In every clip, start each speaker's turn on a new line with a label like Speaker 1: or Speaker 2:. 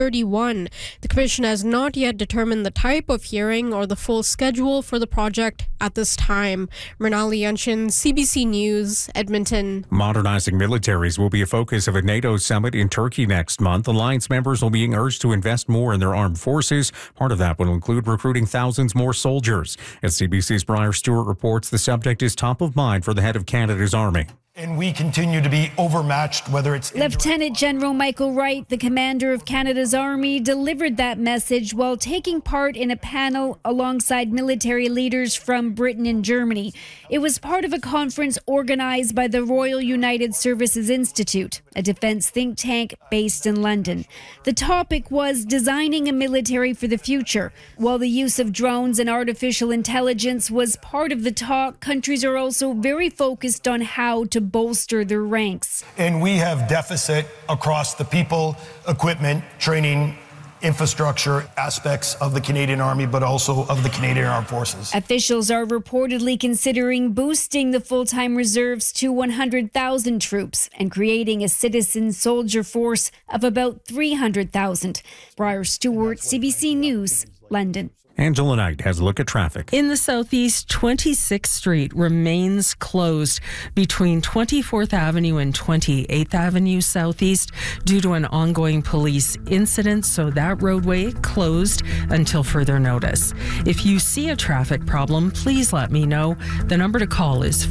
Speaker 1: 31. The commission has not yet determined the type of hearing or the full schedule for the project at this time. Mrinali Yanshin, CBC News, Edmonton.
Speaker 2: Modernizing militaries will be a focus of a NATO summit in Turkey next month. Alliance members will be urged to invest more in their armed forces. Part of that will include recruiting thousands more soldiers. As CBC's Briar Stewart reports, the subject is top of mind for the head of Canada's Army.
Speaker 3: And we continue to be overmatched, whether it's...
Speaker 4: Lieutenant General Michael Wright, the commander of Canada's Army, delivered that message while taking part in a panel alongside military leaders from Britain and Germany. It was part of a conference organized by the Royal United Services Institute, a defense think tank based in London. The topic was designing a military for the future. While the use of drones and artificial intelligence was part of the talk, countries are also very focused on how to bolster their ranks.
Speaker 3: And we have deficit across the people, equipment, training, infrastructure aspects of the Canadian Army, but also of the Canadian Armed Forces.
Speaker 4: Officials are reportedly considering boosting the full-time reserves to 100,000 troops and creating a citizen soldier force of about 300,000. Briar Stewart, CBC News, London.
Speaker 2: Angela Knight has a look at traffic.
Speaker 5: In the southeast, 26th Street remains closed between 24th Avenue and 28th Avenue Southeast due to an ongoing police incident, so that roadway closed until further notice. If you see a traffic problem, please let me know. The number to call is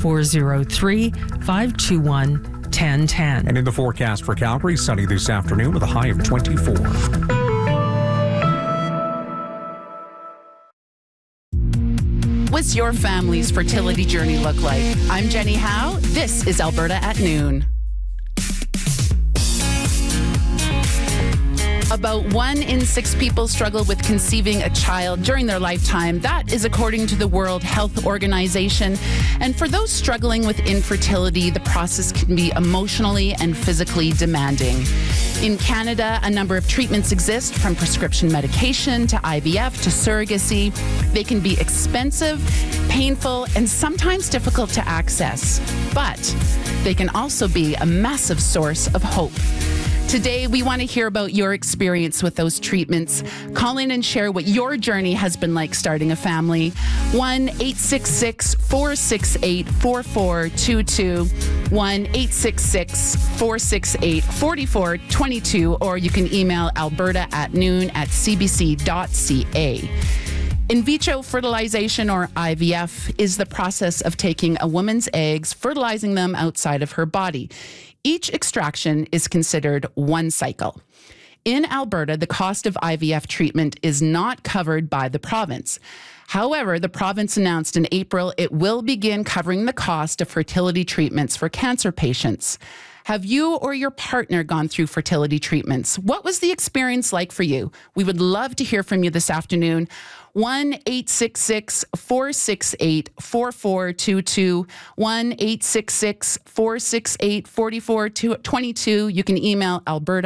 Speaker 5: 403-521-1010.
Speaker 2: And in the forecast for Calgary, sunny this afternoon with a high of 24.
Speaker 6: What's your family's fertility journey look like? I'm Jenny Howe. This is Alberta at Noon. About 1 in 6 people struggle with conceiving a child during their lifetime. That is according to the World Health Organization. And for those struggling with infertility, the process can be emotionally and physically demanding. In Canada, a number of treatments exist, from prescription medication to IVF to surrogacy. They can be expensive, painful, and sometimes difficult to access. But they can also be a massive source of hope. Today, we want to hear about your experience with those treatments. Call in and share what your journey has been like starting a family. 1-866-468-4422, 1-866-468-4422, or you can email alberta@noon@cbc.ca. In vitro fertilization, or IVF, is the process of taking a woman's eggs, fertilizing them outside of her body. Each extraction is considered one cycle. In Alberta, the cost of IVF treatment is not covered by the province. However, the province announced in April it will begin covering the cost of fertility treatments for cancer patients. Have you or your partner gone through fertility treatments? What was the experience like for you? We would love to hear from you this afternoon. 1-866-468-4422, 1-866-468-4422. You can email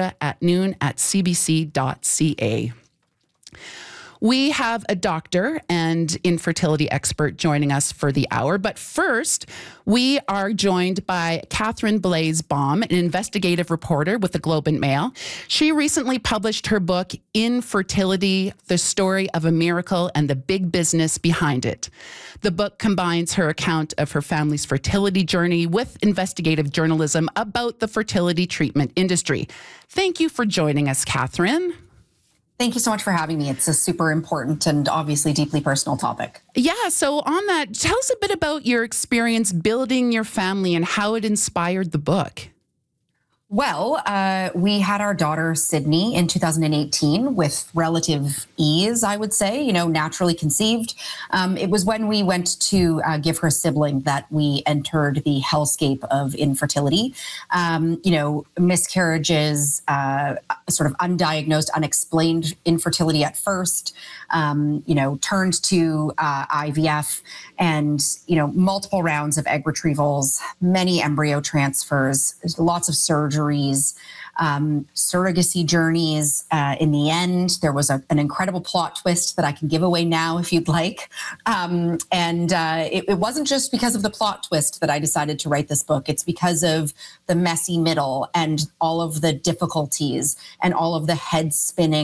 Speaker 6: alberta@noon@cbc.ca. We have a doctor and infertility expert joining us for the hour. But first, we are joined by Catherine Blaise-Baum, an investigative reporter with the Globe and Mail. She recently published her book, Infertility: The Story of a Miracle and the Big Business Behind It. The book combines her account of her family's fertility journey with investigative journalism about the fertility treatment industry. Thank you for joining us, Catherine.
Speaker 7: Thank you so much for having me. It's a super important and obviously deeply personal topic.
Speaker 6: Yeah, so on that, tell us a bit about your experience building your family and how it inspired the book.
Speaker 7: Well, we had our daughter, Sydney, in 2018 with relative ease, I would say, naturally conceived. It was when we went to give her a sibling that we entered the hellscape of infertility. Miscarriages, sort of undiagnosed, unexplained infertility at first, turned to IVF and, multiple rounds of egg retrievals, many embryo transfers, lots of surgery. surgeries, surrogacy journeys. In the end, there was an incredible plot twist that I can give away now if you'd like. It wasn't just because of the plot twist that I decided to write this book. It's because of the messy middle and all of the difficulties and all of the head spinning